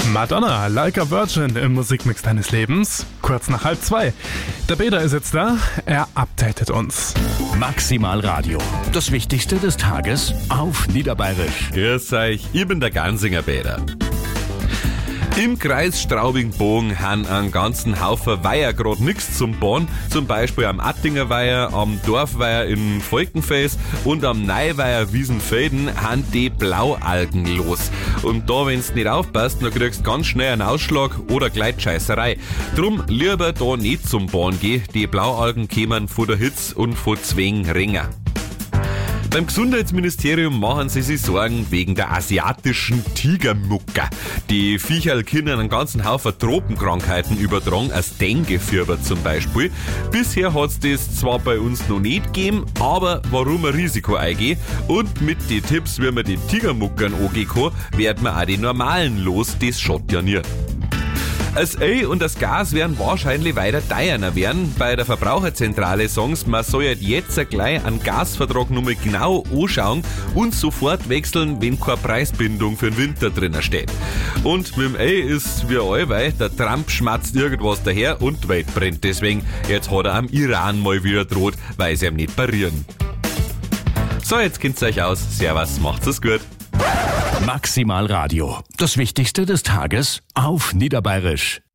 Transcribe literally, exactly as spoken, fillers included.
Madonna, Like a Virgin im Musikmix deines Lebens. Kurz nach halb zwei. Der Bäder ist jetzt da, er updatet uns. Maximal Radio. Das Wichtigste des Tages auf Niederbayerisch. Grüß euch, ich bin der Gansinger Bäder. Im Kreis Straubing-Bogen haben einen ganzen Haufen Weiher grad nix zum Bauen. Zum Beispiel am Attinger Weiher, am Dorfweiher in Volkenfels und am Neuweiher Wiesenfelden haben die Blaualgen los. Und da, wenn's nicht aufpasst, dann kriegst du ganz schnell einen Ausschlag oder Gleitscheißerei. Drum lieber da nicht zum Bauen gehen. Die Blaualgen kämen von der Hitze und von Zwängen Ringer. Beim Gesundheitsministerium machen sie sich Sorgen wegen der asiatischen Tigermucker. Die Viecherl können einen ganzen Haufen Tropenkrankheiten übertragen, als Dengue-Fieber zum Beispiel. Bisher hat's das zwar bei uns noch nicht gegeben, aber warum ein Risiko eingehen? Und mit den Tipps, wie man den Tigermuckern angehen kann, werden wir auch die normalen los, das schaut ja nicht. Das Öl und das Gas werden wahrscheinlich weiter teurer werden. Bei der Verbraucherzentrale sagen sie, man soll jetzt gleich einen Gasvertrag nochmal genau anschauen und sofort wechseln, wenn keine Preisbindung für den Winter drinnen steht. Und mit dem Öl ist wie allweil, der Trump schmatzt irgendwas daher und die Welt brennt. Deswegen, jetzt hat er am Iran mal wieder droht, weil sie ihm nicht parieren. So, jetzt kennt's euch aus. Servus, macht's es gut. Maximal Radio. Das Wichtigste des Tages auf Niederbayerisch.